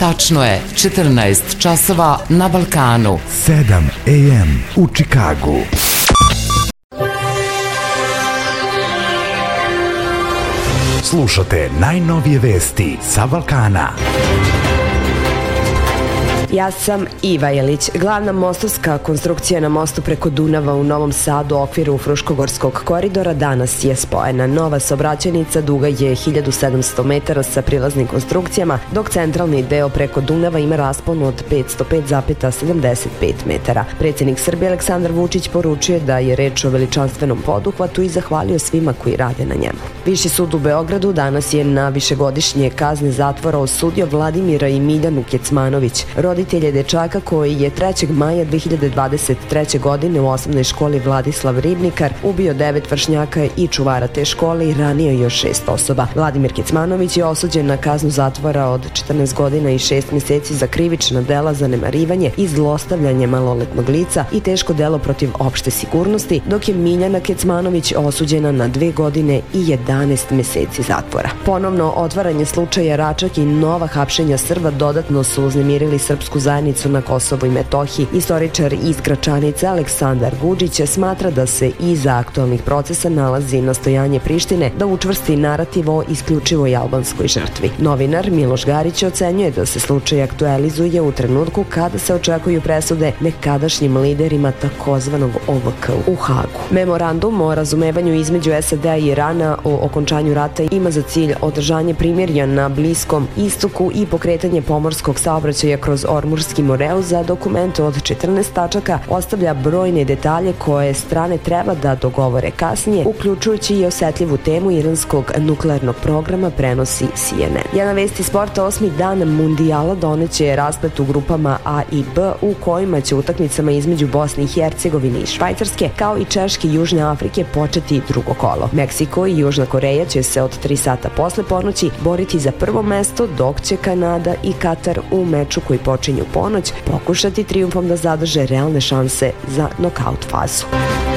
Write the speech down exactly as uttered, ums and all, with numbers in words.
Tačno je četrnaest časova na Balkanu. sedam a m u Čikagu. Slušate najnovije vesti sa Balkana. Ja sam Iva Jelić. Glavna mostovska konstrukcija na mostu preko Dunava u Novom Sadu u okviru Fruškogorskog koridora danas je spojena. Nova saobraćajnica duga je hiljadu sedamsto metara sa prilaznim konstrukcijama, dok centralni deo preko Dunava ima raspon od petsto pet zarez sedamdeset pet metara. Predsjednik Srbije Aleksandar Vučić poručuje da je reč o veličanstvenom poduhvatu i zahvalio svima koji rade na njemu. Viši sud u Beogradu danas je na višegodišnje kazne zatvora osudio Vladimira i Miljanu Kecmanović, roditelje dečaka koji je trećeg maja dve hiljade dvadeset treće. godine u osnovnoj školi Vladislav Ribnikar ubio devet vršnjaka i čuvara te škole i ranio još šest osoba. Vladimir Kecmanović je osuđen na kaznu zatvora od četrnaest godina i šest mjeseci za krivična dela zanemarivanje i zlostavljanje maloletnog lica i teško delo protiv opšte sigurnosti, dok je Miljana Kecmanović osuđena na dve godine i jedanaest mjeseci zatvora. Ponovno otvaranje slučaja Račak i nova hapšenja Srba dodatno su uznemirili srpsku zajednicu na Kosovu i Metohiji. Istoričar iz Gračanice Aleksandar Guđić smatra da se iza aktualnih procesa nalazi nastojanje Prištine da učvrsti narativ o isključivoj albanskoj žrtvi. Novinar Miloš Garić ocenjuje da se slučaj aktualizuje u trenutku kada se očekuju presude nekadašnjim liderima takozvanog O V K u Hagu. Memorandum o razumevanju između S A D-a i Irana o okončanju rata ima za cilj održanje primirja na Bliskom istoku i pokretanje pomorskog saobraćaja kroz Ormurski moreus. Za dokument od četrnaest tačaka ostavlja brojne detalje koje strane treba da dogovore kasnije, uključujući i osetljivu temu iranskog nuklearnog programa, prenosi C N N. Jedna vest iz sporta: osmi dan mundijala doneće rasplet u grupama A i B, u kojima će utakmicama između Bosne i Hercegovine i Švajcarske, kao i Češke i Južne Afrike, početi drugo kolo. Meksiko i Južna Koreja će se od tri sata posle ponoći boriti za prvo mesto, dok će Kanada i Katar u meču koji počinju ponoć pokušati trijumfom da zadrže realne šanse za nokaut fazu.